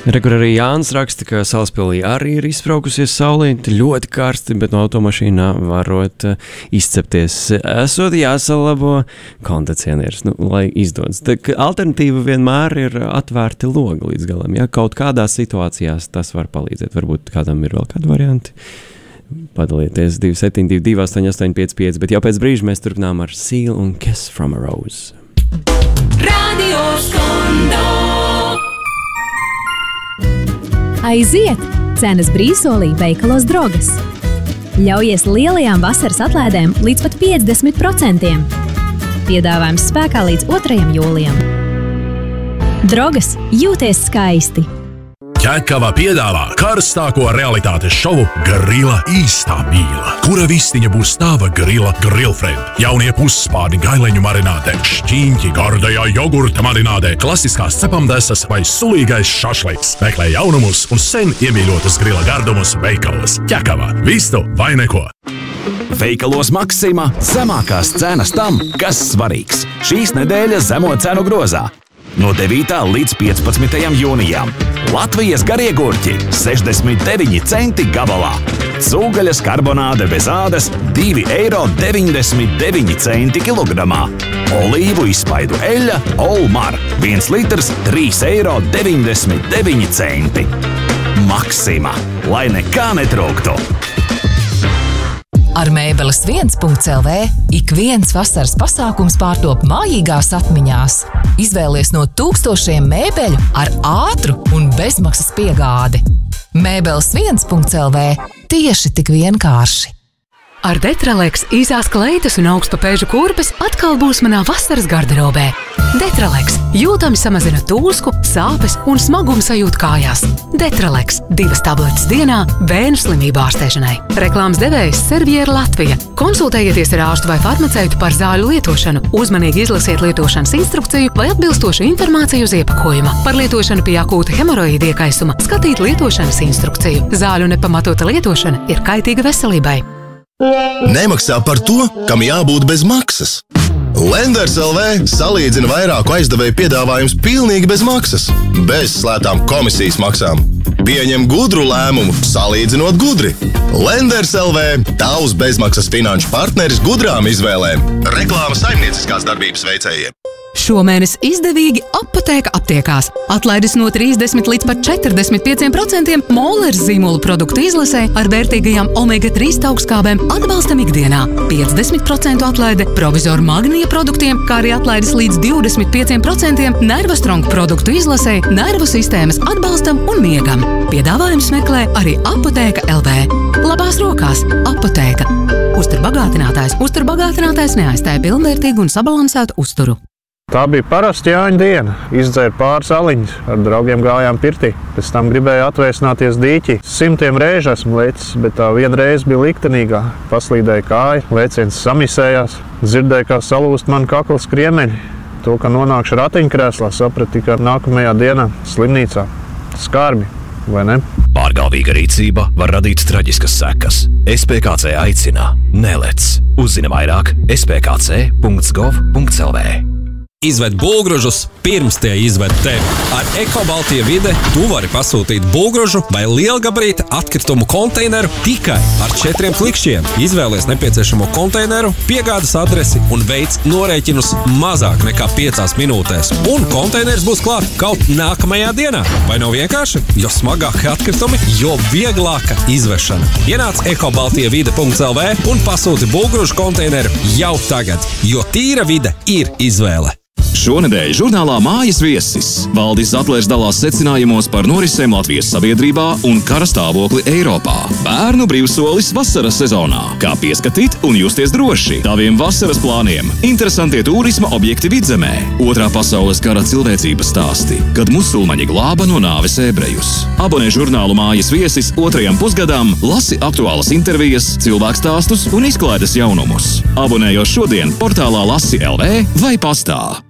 Rekur arī Jānis raksta, ka Salaspilī arī ir izbraukusies saulīte, ļoti karsti, bet no automašīnā varot izcepties. Esot jāsalabo kondicionieris, lai izdodas. Alternatīva vienmēr ir atvērti logi līdz galam. Ja? Kaut kādās situācijās tas var palīdzēt. Varbūt kādam ir vēl kādi varianti. Padalieties 272 885, bet jau pēc brīža mēs turpinām ar Seal un Kiss from a Rose. Radio Skondo. Aiziet! Cenas brīvsolī veikalos Drogas. Ļaujies lielajām vasaras atlaidēm līdz pat 50%. Piedāvājums spēkā līdz 2. jūlijam. Drogas, jūties skaisti! Ķekava piedāvā karstāko realitātes šovu Grila īstā mīla, kura vistiņa būs tava Grila Grillfriend. Jaunie pusspārni gaileņu marinātē, šķīņķi gardajā jogurta marinātē, klasiskās cepamdesas vai sulīgais šašliks. Meklē jaunumus un sen iemīļotus Grila gardumus veikalos. Ķekava, vistu vai neko. Veikalos Maksima zemākās cenas tam, kas svarīgs. Šīs nedēļas zemo cenu grozā. No 9. līdz 15. jūnijām. Latvijas garie gurķi 69 centi gabalā. Cūgaļas karbonāde bez ādas 2,99 € kilogramā. Olīvu izspaidu eļļa Olmar 1 litrs 3,99 €. Maksima, lai nekā netrūktu. Ar Mēbeles 1.lv ik viens vasaras pasākums pārtop mājīgās atmiņās. Izvēlies no tūkstošiem mēbeļu ar ātru un bezmaksas piegādi. Mēbeles 1.lv tieši tik vienkārši. Ar Detralex īsās kleitas un augstpapēžu kurpes atkal būs manā vasaras garderobē. Detralex jūtami samazina tūsku, sāpes un smagumu sajūtu kājās. Detralex 2 tabletes dienā bērnu slimību ārstēšanai. Reklāmas devējs Serviera Latvija. Konsultējieties ar ārstu vai farmaceitu par zāļu lietošanu. Uzmanīgi izlasiet lietošanas instrukciju vai atbilstošu informāciju uz iepakojuma. Par lietošanu pie akūta hemoroīda iekaisuma skatīt lietošanas instrukciju. Zāļu nepamatota lietošana ir kaitīga veselībai. Nemaksā par to, kam jābūt bez maksas. Lenders LV salīdzina vairāku aizdevēju piedāvājumus pilnīgi bez maksas, bez slētām komisijas maksām. Pieņem gudru lēmumu, salīdzinot gudri. Lenders LV – tavs bezmaksas finanšu partneris gudrām izvēlēm. Reklāma saimnieciskās darbības veicējiem. Šomēnes izdevīgi Apotēka aptiekās. Atlaides no 30 līdz pat 45% Molers zīmolu produktu izlasē ar vērtīgajām omega-3 augstskābēm atbalstam ikdienā. 50% atlaide provizoru magnija produktiem, kā arī atlaides līdz 25% Nervastrong produktu izlasē, nervu sistēmas atbalstam un miegam. Piedāvājums meklē arī Apotēka LV. Labās rokās Apotēka. Uzturbagātinātājs neaizstāja pilnvērtīgu un sabalansētu uzturu. Tā bija parasta Jāņa diena. Izdzēra pāris aliņas, ar draugiem gājām pirtī. Pēc tam gribēju atvēsināties dīķī. 100 reižu esmu lecis, bet tā viena reize bija liktenīgā. Paslīdēja kāja, lēciens samisējās. Dzirdēju, kā salūst man kakls kriemeļi. To, ka nonākšu ratiņkrēslā, sapratu tikai nākamajā dienā slimnīcā. Skarbi, vai ne? Pārgalvīga rīcība var radīt traģiskas sekas. SPKC aicina nelec. Uzzini vairāk spkc.gov.lv. Izved būvgrūžus pirms tie izved tevi. Ar Ekobaltija vide tu vari pasūtīt būvgrūžu vai lielgabarīta atkritumu konteineru tikai ar 4 klikšķiem. Izvēlies nepieciešamo konteineru, piegādes adresi un veic norēķinus mazāk nekā 5 minūtēs. Un konteiners būs klāt kaut nākamajā dienā. Vai nav vienkārši? Jo smagāki atkritumi, jo vieglāka izvešana. Ienāc ekobaltijavide.lv un pasūti būvgrūžu konteineru jau tagad, jo tīra vide ir izvēle. Šonedēļ žurnālā Mājas viesis Valdis Zatlers dalās secinājumos par norisēm Latvijas sabiedrībā un kara stāvokli Eiropā. Bērnu brīvsolis vasaras sezonā. Kā pieskatīt un justies droši taviem vasaras plāniem. Interesantie turisma objekti Vidzemē. Otrā pasaules kara cilvēcības stāsti, kad musulmaņi glāba no nāves ebrejus. Abonē žurnālu Mājas viesis 2. pusgadām, lasi aktuālas intervijas, cilvēkstāstus un izklaides jaunumus. Abonējot šodien portālā Lasi LV vai pastā.